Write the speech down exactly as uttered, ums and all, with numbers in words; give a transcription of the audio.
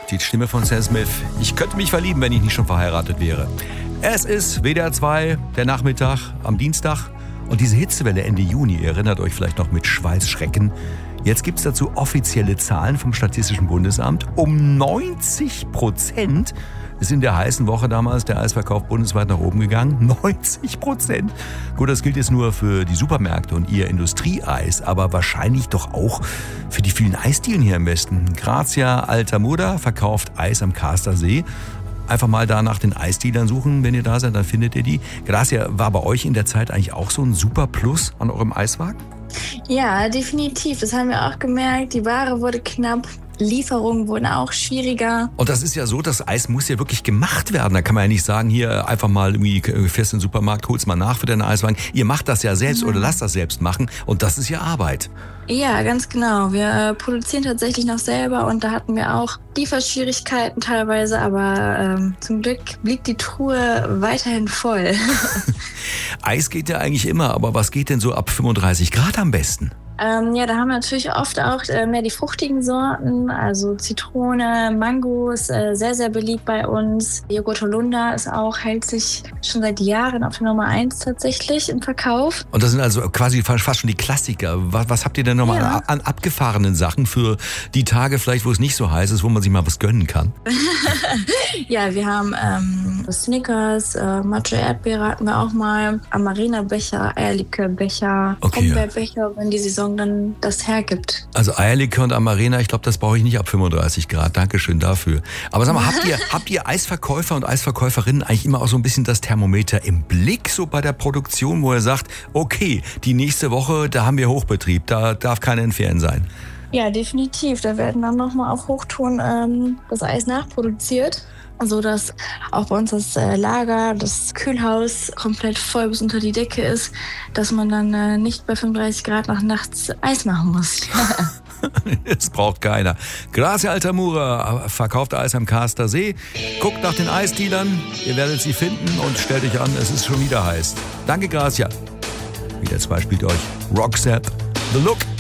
die Stimme von Sam Smith. Ich könnte mich verlieben, wenn ich nicht schon verheiratet wäre. Es ist W D R zwei, der Nachmittag am Dienstag. Und diese Hitzewelle Ende Juni, ihr erinnert euch vielleicht noch mit Schweißschrecken. Jetzt gibt es dazu offizielle Zahlen vom Statistischen Bundesamt. Um neunzig Prozent ist in der heißen Woche damals der Eisverkauf bundesweit nach oben gegangen. neunzig Prozent. Gut, das gilt jetzt nur für die Supermärkte und ihr Industrieeis, aber wahrscheinlich doch auch für die vielen Eisdielen hier im Westen. Grazia Altamura verkauft Eis am Kastersee. Einfach mal da nach den Eisdealern suchen, wenn ihr da seid, dann findet ihr die. Grazia, war bei euch in der Zeit eigentlich auch so ein super Plus an eurem Eiswagen? Ja, definitiv. Das haben wir auch gemerkt. Die Ware wurde knapp. Lieferungen wurden auch schwieriger. Und das ist ja so, das Eis muss ja wirklich gemacht werden. Da kann man ja nicht sagen, hier einfach mal irgendwie fährst in den Supermarkt, hol's mal nach für deinen Eiswagen. Ihr macht das ja selbst mhm. oder lasst das selbst machen und das ist ja Arbeit. Ja, ganz genau. Wir äh, produzieren tatsächlich noch selber und da hatten wir auch Lieferschwierigkeiten teilweise, aber ähm, zum Glück blieb die Truhe weiterhin voll. Eis geht ja eigentlich immer, aber was geht denn so ab fünfunddreißig Grad am besten? Ähm, ja, da haben wir natürlich oft auch äh, mehr die fruchtigen Sorten, also Zitrone, Mango ist äh, sehr, sehr beliebt bei uns. Joghurt Holunder ist auch, hält sich schon seit Jahren auf Nummer eins tatsächlich im Verkauf. Und das sind also quasi fast schon die Klassiker. Was, was habt ihr denn nochmal ja. an, an abgefahrenen Sachen für die Tage vielleicht, wo es nicht so heiß ist, wo man sich mal was gönnen kann? Ja, wir haben ähm, Snickers, äh, Matcha Erdbeere hatten wir auch mal, Amarena-Becher, Eierlikör-Becher, okay, Brombeerbecher, ja. wenn die Saison dann das hergibt. Also Eierlikör und Amarena, ich glaube, das brauche ich nicht ab fünfunddreißig Grad. Dankeschön dafür. Aber sag mal, habt ihr, habt ihr Eisverkäufer und Eisverkäuferinnen eigentlich immer auch so ein bisschen das Thermometer im Blick, so bei der Produktion, wo ihr sagt, okay, die nächste Woche, da haben wir Hochbetrieb, da darf keiner in Ferien sein? Ja, definitiv. Da werden dann nochmal auf Hochtouren ähm, das Eis nachproduziert. So dass auch bei uns das äh, Lager, das Kühlhaus komplett voll bis unter die Decke ist, dass man dann äh, nicht bei fünfunddreißig Grad noch nachts Eis machen muss. Es braucht keiner. Grazia Altamura verkauft Eis am Kastersee. Guckt nach den Eisdealern, ihr werdet sie finden und stellt euch an, es ist schon wieder heiß. Danke, Grazia. W D R zwei spielt euch Roxette, The Look.